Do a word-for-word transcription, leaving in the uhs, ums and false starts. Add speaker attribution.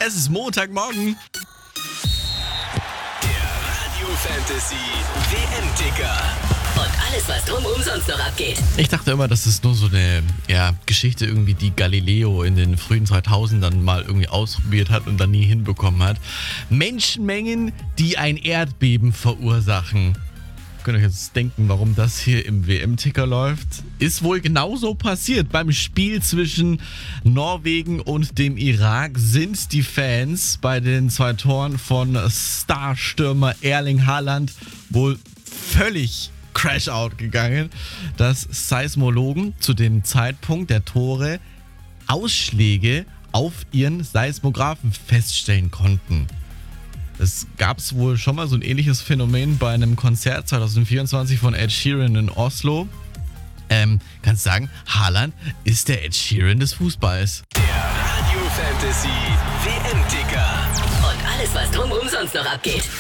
Speaker 1: Es ist Montagmorgen.
Speaker 2: Der Radio Fantasy W M-Ticker.
Speaker 3: Und alles, was drumherum sonst noch abgeht.
Speaker 1: Ich dachte immer, das ist nur so eine ja, Geschichte irgendwie, die Galileo in den frühen zweitausendern mal irgendwie ausprobiert hat und dann nie hinbekommen hat. Menschenmengen, die ein Erdbeben verursachen. Könnt ihr euch jetzt denken, warum das hier im W M-Ticker läuft? Ist wohl genauso passiert. Beim Spiel zwischen Norwegen und dem Irak sind die Fans bei den zwei Toren von Starstürmer Erling Haaland wohl völlig Crash-out gegangen, dass Seismologen zu dem Zeitpunkt der Tore Ausschläge auf ihren Seismographen feststellen konnten. Es gab es wohl schon mal so ein ähnliches Phänomen bei einem Konzert zwanzig vierundzwanzig von Ed Sheeran in Oslo. Ähm, kannst du sagen, Haaland ist der Ed Sheeran des Fußballs.
Speaker 2: Der Radio Fantasy W M-Ticker.
Speaker 3: Und alles, was drumherum sonst noch abgeht.